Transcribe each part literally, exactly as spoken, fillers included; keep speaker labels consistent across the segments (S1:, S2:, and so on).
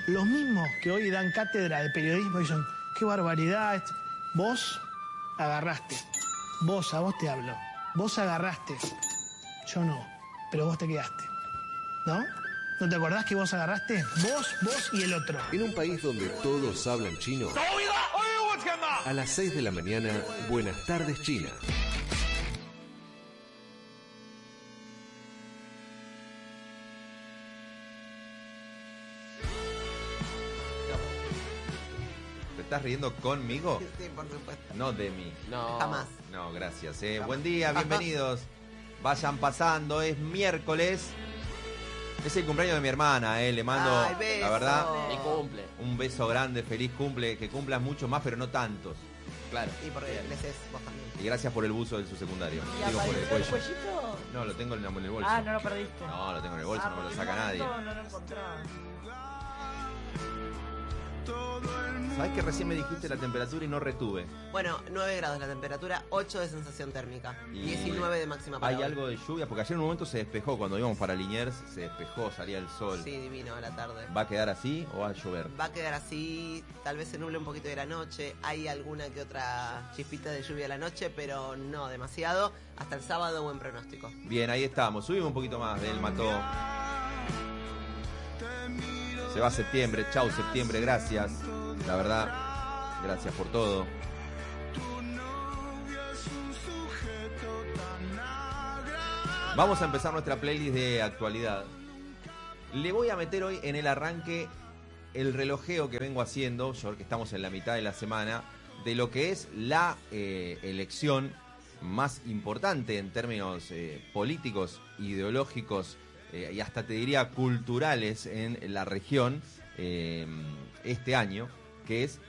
S1: Los mismos que hoy dan cátedra de periodismo dicen, qué barbaridad, vos agarraste, vos, a vos te hablo, vos agarraste, yo no, pero vos te quedaste, ¿no? ¿No te acordás que vos agarraste? Vos, vos y el otro.
S2: En un país donde todos hablan chino, a las seis de la mañana, Buenas tardes, China.
S3: ¿Te estás riendo conmigo?
S4: Sí, por supuesto.
S3: No de mí.
S4: No. Jamás.
S3: No, gracias. Eh. Buen día, bienvenidos. Vayan pasando, es miércoles. Es el cumpleaños de mi hermana, eh. Le mando,
S4: Ay, beso.
S3: la verdad,
S5: Mi cumple.
S3: un beso grande, feliz cumple, que cumplas mucho más, pero no tantos.
S5: Claro.
S4: Y porque les es vos también.
S3: Y gracias por el buzo de su secundario.
S6: ¿Y
S3: Digo, por el
S6: apareció el
S3: cuello.
S6: cuellito?
S3: No, lo tengo en en el bolso.
S6: Ah, no lo perdiste.
S3: No, lo tengo en el bolso,
S6: Ah,
S3: no me lo
S6: porque
S3: saca
S6: en un
S3: nadie.
S6: momento No lo encontraba.
S3: ¿Sabés que recién me dijiste la temperatura y no retuve?
S4: Bueno, nueve grados la temperatura, ocho de sensación térmica,
S3: Y
S4: diecinueve de máxima para
S3: ¿Hay
S4: hoy.
S3: algo de lluvia? Porque ayer en un momento se despejó, cuando íbamos para Liniers, se despejó, salía el sol.
S4: Sí, divino a la tarde.
S3: ¿Va a quedar así o va a llover?
S4: Va a quedar así, tal vez se nuble un poquito de la noche, hay alguna que otra chispita de lluvia a la noche, pero no demasiado. Hasta el sábado, buen pronóstico.
S3: Bien, ahí estamos. Subimos un poquito más del mató. Se va septiembre. Chau, septiembre. Gracias. La verdad, gracias por todo. Vamos a empezar nuestra playlist de actualidad. Le voy a meter hoy en el arranque el relojeo que vengo haciendo, yo que estamos en la mitad de la semana, de lo que es la eh, elección más importante en términos eh, políticos, ideológicos eh, y hasta te diría culturales en la región eh, este año, que es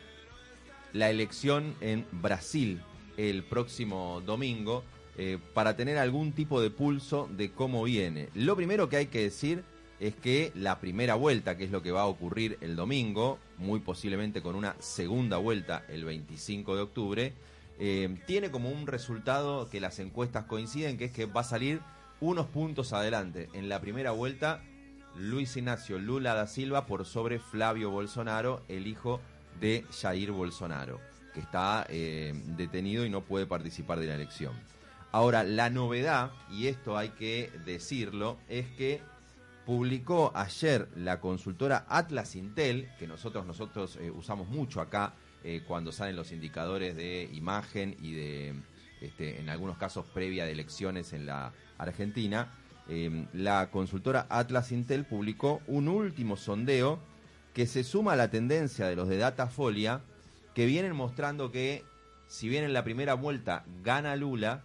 S3: la elección en Brasil el próximo domingo, eh, para tener algún tipo de pulso de cómo viene. Lo primero que hay que decir es que la primera vuelta, que es lo que va a ocurrir el domingo, muy posiblemente con una segunda vuelta el veinticinco de octubre, eh, tiene como un resultado que las encuestas coinciden, que es que va a salir unos puntos adelante. En la primera vuelta, Luis Ignacio Lula da Silva por sobre Flavio Bolsonaro, el hijo de Jair Bolsonaro, que está eh, detenido y no puede participar de la elección. Ahora, la novedad, y esto hay que decirlo, es que publicó ayer la consultora Atlas Intel, que nosotros, nosotros eh, usamos mucho acá eh, cuando salen los indicadores de imagen y de, este, en algunos casos, previa de elecciones en la Argentina. Eh, la consultora Atlas Intel publicó un último sondeo que se suma a la tendencia de los de Datafolia, que vienen mostrando que, si bien en la primera vuelta gana Lula,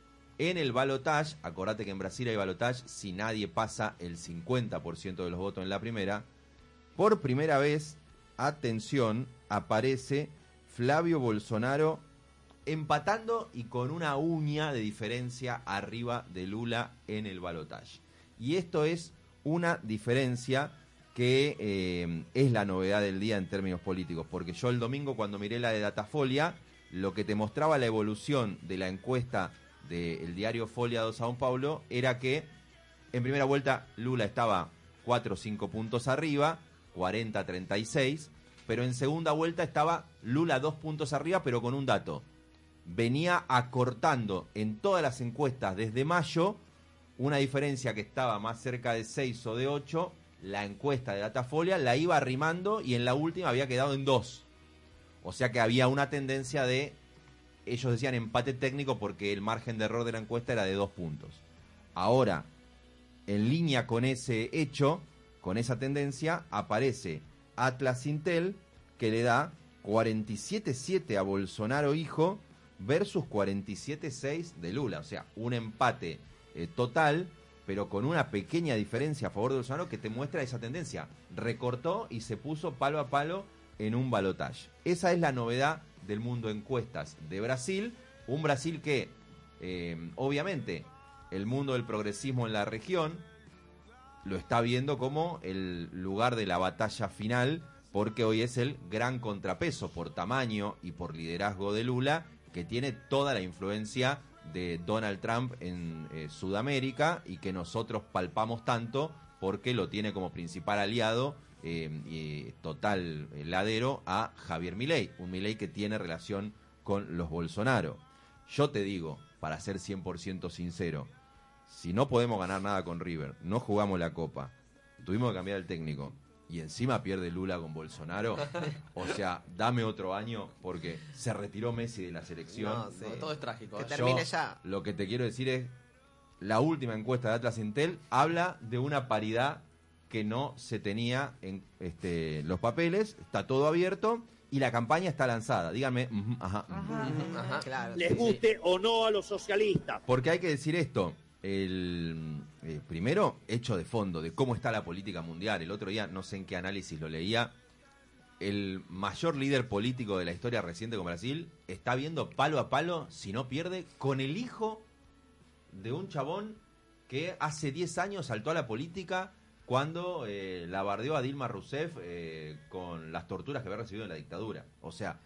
S3: en el balotaje, acordate que en Brasil hay balotaje si nadie pasa el cincuenta por ciento de los votos en la primera, por primera vez, atención, aparece Flavio Bolsonaro empatando y con una uña de diferencia arriba de Lula en el balotaje. Y esto es una diferencia que eh, es la novedad del día en términos políticos, porque yo el domingo cuando miré la de Datafolia, lo que te mostraba la evolución de la encuesta del diario Folia do São Paulo era que en primera vuelta Lula estaba cuatro o cinco puntos arriba, cuarenta a treinta y seis, pero en segunda vuelta estaba Lula dos puntos arriba, pero con un dato. Venía acortando en todas las encuestas desde mayo una diferencia que estaba más cerca de seis o de ocho, la encuesta de Datafolia la iba arrimando y en la última había quedado en dos. O sea que había una tendencia de, ellos decían empate técnico porque el margen de error de la encuesta era de dos puntos. Ahora, en línea con ese hecho, con esa tendencia, aparece Atlas Intel, que le da cuarenta y siete siete a Bolsonaro hijo versus cuarenta y siete seis de Lula. O sea, un empate eh, total, pero con una pequeña diferencia a favor de Bolsonaro que te muestra esa tendencia. Recortó y se puso palo a palo en un balotaje. Esa es la novedad del mundo encuestas de Brasil. Un Brasil que, eh, obviamente, el mundo del progresismo en la región lo está viendo como el lugar de la batalla final, porque hoy es el gran contrapeso por tamaño y por liderazgo de Lula, que tiene toda la influencia de Donald Trump en eh, Sudamérica y que nosotros palpamos tanto porque lo tiene como principal aliado eh, eh, total eh, ladero a Javier Milei, un Milei que tiene relación con los Bolsonaro. Yo te digo, para ser cien por ciento sincero, si no podemos ganar nada con River, no jugamos la Copa, tuvimos que cambiar el técnico y encima pierde Lula con Bolsonaro, o sea, dame otro año porque se retiró Messi de la selección.
S4: No, sí.
S5: No, todo es trágico.
S4: Que
S5: ¿eh?
S4: termine
S3: Yo,
S4: ya.
S3: Lo que te quiero decir es, la última encuesta de Atlas Intel habla de una paridad que no se tenía en este, los papeles, está todo abierto y la campaña está lanzada. Díganme, uh-huh, ajá, uh-huh.
S4: Ajá, claro.
S6: Les
S4: sí,
S6: guste
S4: sí.
S6: o no a los socialistas.
S3: Porque hay que decir esto, el eh, primero, hecho de fondo, de cómo está la política mundial. El otro día, no sé en qué análisis lo leía, el mayor líder político de la historia reciente con Brasil está viendo palo a palo, si no pierde, con el hijo de un chabón que hace diez años saltó a la política cuando eh, la bardeó a Dilma Rousseff eh, con las torturas que había recibido en la dictadura. O sea,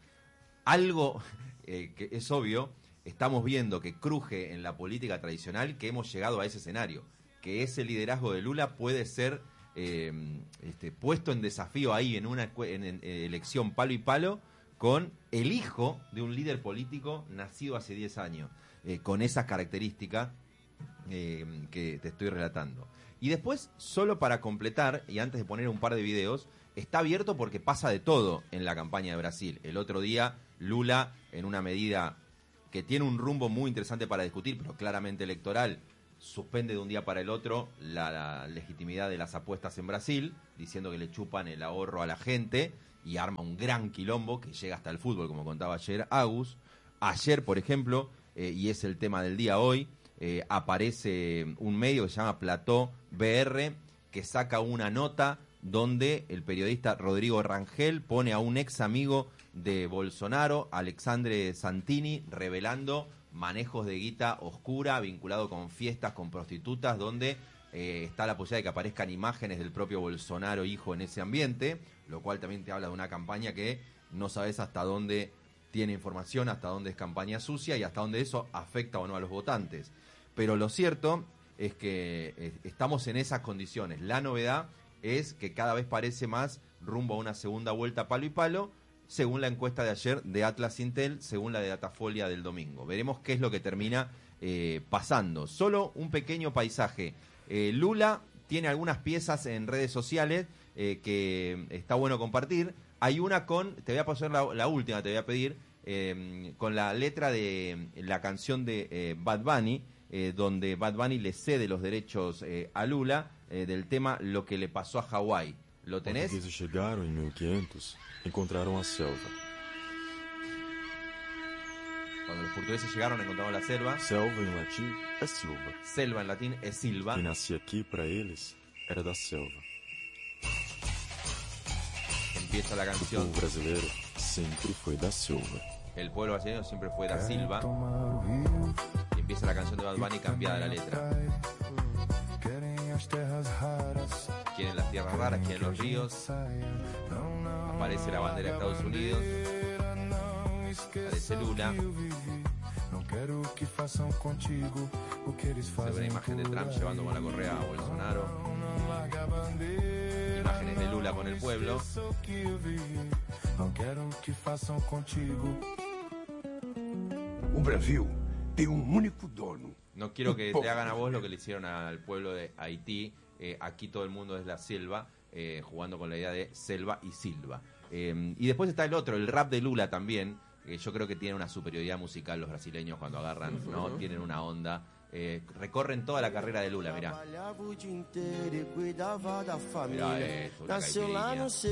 S3: algo eh, que es obvio, estamos viendo que cruje en la política tradicional que hemos llegado a ese escenario, que ese liderazgo de Lula puede ser eh, este, puesto en desafío ahí en una en, en, en elección palo y palo con el hijo de un líder político nacido hace diez años, eh, con esas características eh, que te estoy relatando. Y después, solo para completar, y antes de poner un par de videos, está abierto porque pasa de todo en la campaña de Brasil. El otro día, Lula, en una medida que tiene un rumbo muy interesante para discutir, pero claramente electoral, suspende de un día para el otro la, la legitimidad de las apuestas en Brasil, diciendo que le chupan el ahorro a la gente, y arma un gran quilombo que llega hasta el fútbol, como contaba ayer Agus. Ayer, por ejemplo, eh, y es el tema del día hoy, eh, aparece un medio que se llama Plató B R, que saca una nota donde el periodista Rodrigo Rangel pone a un ex amigo de Bolsonaro, Alexandre Santini, revelando manejos de guita oscura vinculado con fiestas, con prostitutas, donde eh, está la posibilidad de que aparezcan imágenes del propio Bolsonaro hijo en ese ambiente, lo cual también te habla de una campaña que no sabes hasta dónde tiene información, hasta dónde es campaña sucia y hasta dónde eso afecta o no a los votantes. Pero lo cierto es que eh, estamos en esas condiciones. La novedad es que cada vez parece más rumbo a una segunda vuelta palo y palo, según la encuesta de ayer de Atlas Intel, según la de Datafolia del domingo. Veremos qué es lo que termina eh, pasando. Solo un pequeño paisaje. Eh, Lula tiene algunas piezas en redes sociales eh, que está bueno compartir. Hay una con, te voy a pasar la, la última, te voy a pedir, eh, con la letra de la canción de eh, Bad Bunny, eh, donde Bad Bunny le cede los derechos eh, a Lula eh, del tema Lo que le pasó a Hawái. ¿Lo tenés?
S7: Os portugueses chegaram em mil e quinhentos, encontraram a selva.
S3: Cuando los portugueses llegaron encontraron la selva.
S7: Selva em latim é silva.
S3: Selva en latín es silva.
S7: Quem nascia aqui, para eles, era da selva.
S3: Empieza la
S7: O
S3: canción.
S7: povo brasileiro sempre foi da silva.
S3: El pueblo brasileño siempre fue da silva. Y empieza la canción de Bad Bunny cambiada la letra. Quieren las tierras raras, quieren los ríos. Aparece la bandera de Estados Unidos. Aparece Lula. Se ve una imagen de Trump llevando con la correa a Bolsonaro. Imágenes de Lula con el pueblo.
S8: O Brasil tem um único dono.
S3: No quiero que te hagan a vos lo que le hicieron al pueblo de Haití. Eh, aquí todo el mundo es la selva, eh, jugando con la idea de selva y silva. Eh, y después está el otro, el rap de Lula también. Eh, yo creo que tiene una superioridad musical los brasileños cuando agarran, ¿no? Tienen una onda. Eh, recorren toda la carrera de Lula, mirá. Mirá esto, una caipirinha.